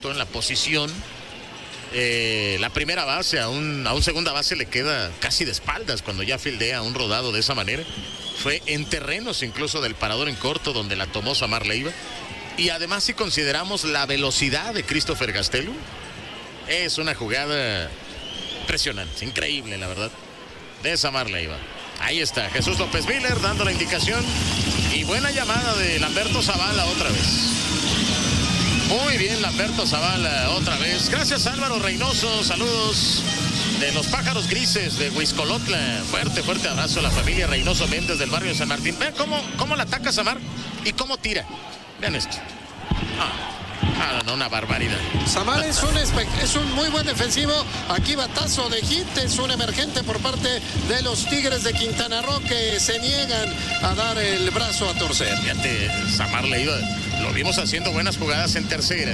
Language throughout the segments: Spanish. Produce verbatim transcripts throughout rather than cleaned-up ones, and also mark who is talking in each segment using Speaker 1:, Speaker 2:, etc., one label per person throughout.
Speaker 1: en la posición. Eh, la primera base a un, a un segunda base le queda casi de espaldas cuando ya fildea un rodado de esa manera. Fue en terrenos incluso del parador en corto donde la tomó Samar Leiva. Y además, si consideramos la velocidad de Christopher Gastelum, es una jugada impresionante, increíble, la verdad, de Samar Leiva. Ahí está Jesús López Miller dando la indicación. Y buena llamada de Lamberto Zavala otra vez. Muy bien, Lamberto Zavala otra vez. Gracias, Álvaro Reynoso. Saludos de los Pájaros Grises de Huixcolotla. Fuerte, fuerte abrazo a la familia Reynoso Méndez del barrio de San Martín. Vean cómo, cómo la ataca Samar y cómo tira. Vean esto. Ah, no, no, una barbaridad.
Speaker 2: Samar es un, es un muy buen defensivo. Aquí batazo de hit. Es un emergente por parte de los Tigres de Quintana Roo que se niegan a dar el brazo a torcer.
Speaker 1: Fíjate, Samar Leiva, lo vimos haciendo buenas jugadas en tercera.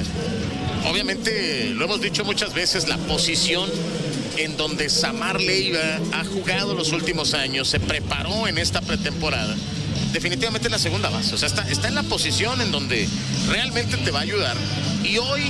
Speaker 1: Obviamente, lo hemos dicho muchas veces, la posición en donde Samar Leiva ha jugado los últimos años, se preparó en esta pretemporada. Definitivamente la segunda base, o sea, está, está en la posición en donde realmente te va a ayudar. Y hoy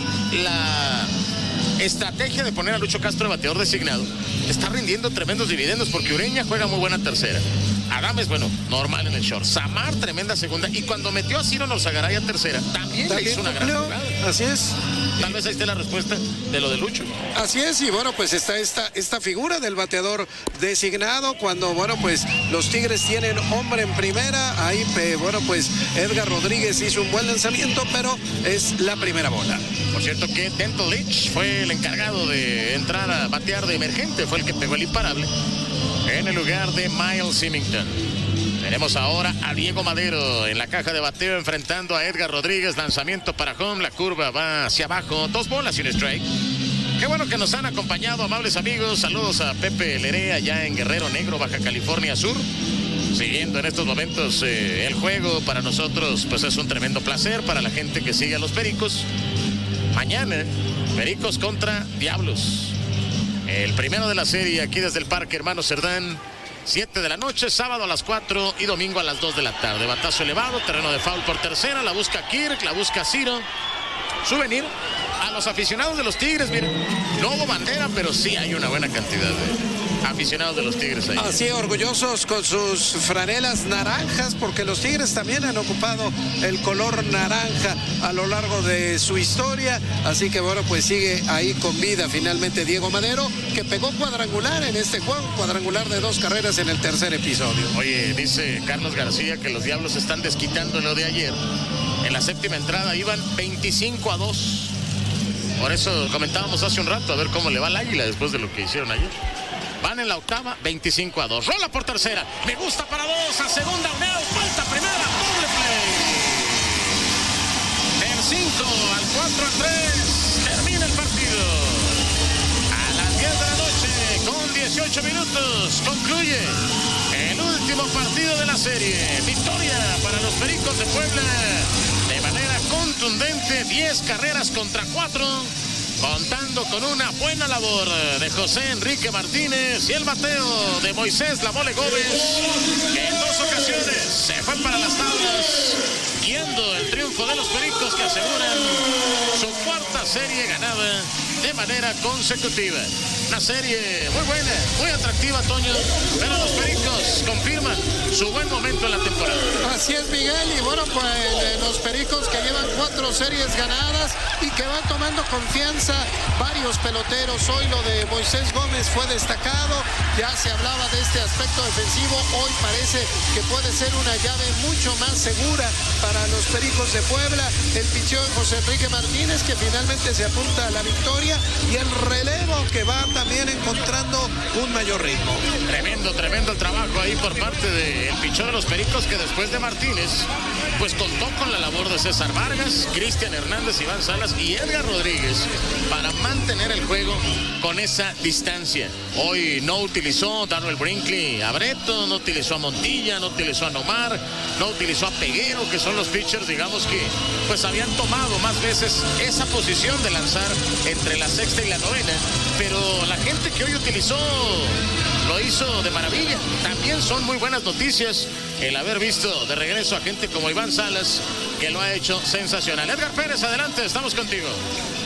Speaker 1: la estrategia de poner a Lucho Castro de bateador designado está rindiendo tremendos dividendos porque Ureña juega muy buena tercera. Adames, bueno, normal en el short. Samar, tremenda segunda. Y cuando metió a Ciro Norzagaray a tercera, también, también le hizo una gran jugada.
Speaker 2: Así es.
Speaker 1: Tal vez ahí esté la respuesta de lo de Lucho.
Speaker 2: Así es, y bueno, pues está esta, esta figura del bateador designado cuando, bueno, pues los Tigres tienen hombre en primera. Ahí, bueno, pues Edgar Rodríguez hizo un buen lanzamiento, pero es la primera bola.
Speaker 1: Por cierto que Denton Leach fue el encargado de entrar a batear de emergente, fue el que pegó el imparable en el lugar de Miles Symington. Tenemos ahora a Diego Madero en la caja de bateo enfrentando a Edgar Rodríguez. Lanzamiento para home, la curva va hacia abajo, dos bolas y un strike. Qué bueno que nos han acompañado, amables amigos. Saludos a Pepe Leré allá en Guerrero Negro, Baja California Sur. Siguiendo en estos momentos eh, el juego, para nosotros pues es un tremendo placer. Para la gente que sigue a los Pericos, mañana Pericos contra Diablos, el primero de la serie aquí desde el Parque Hermano Cerdán. siete de la noche, sábado a las cuatro y domingo a las dos de la tarde. Batazo elevado, terreno de foul por tercera, la busca Kirk, la busca Ciro. Souvenir a los aficionados de los Tigres, miren, no hubo bandera, pero sí hay una buena cantidad de aficionados de los Tigres ahí.
Speaker 2: Así, orgullosos con sus franelas naranjas, porque los Tigres también han ocupado el color naranja a lo largo de su historia. Así que bueno, pues sigue ahí con vida finalmente Diego Madero, que pegó cuadrangular en este juego, cuadrangular de dos carreras en el tercer episodio.
Speaker 1: Oye, dice Carlos García que los Diablos están desquitando lo de ayer. En la séptima entrada iban veinticinco a dos. Por eso comentábamos hace un rato a ver cómo le va al Águila después de lo que hicieron ayer. Van en la octava, veinticinco a dos. Rola por tercera. Me gusta para dos. A segunda, un out. Falta primera. Doble play. Del cinco al cuatro a tres. Termina el partido. A las diez de la noche, con dieciocho minutos, concluye el último partido de la serie. Victoria para los Pericos de Puebla. De manera contundente, diez carreras contra cuatro. Contando con una buena labor de José Enrique Martínez y el bateo de Moisés La Mole Gómez, que en dos ocasiones se fue para las tablas, guiando el triunfo de los Pericos, que aseguran su cuarta serie ganada de manera consecutiva. Una serie muy buena, muy atractiva, Toño, pero los Pericos confirman su buen momento en la temporada.
Speaker 2: Así es, Miguel, y bueno, pues eh, los Pericos que llevan cuatro series ganadas y que van tomando confianza varios peloteros. Hoy lo de Moisés Gómez fue destacado, ya se hablaba de este aspecto defensivo. Hoy parece que puede ser una llave mucho más segura para los Pericos de Puebla. El picheo de José Enrique Martínez, que finalmente se apunta a la victoria, y el relevo que va también encontrando un mayor ritmo.
Speaker 1: Tremendo, tremendo el trabajo ahí por parte del picheo de los Pericos, que después de Martínez pues contó con la labor de César Vargas, Cristian Hernández, Iván Salas y Edgar Rodríguez para mantener el juego con esa distancia. Hoy no utilizó Darrell Brinkley a Breto, no utilizó a Montilla, no utilizó a Nomar, no utilizó a Peguero, que son los pitchers, digamos, que pues habían tomado más veces esa posición de lanzar entre la sexta y la novena, pero la gente que hoy utilizó lo hizo de maravilla. También son muy buenas noticias el haber visto de regreso a gente como Iván Salas, que lo ha hecho sensacional. Edgar Pérez, adelante, estamos contigo.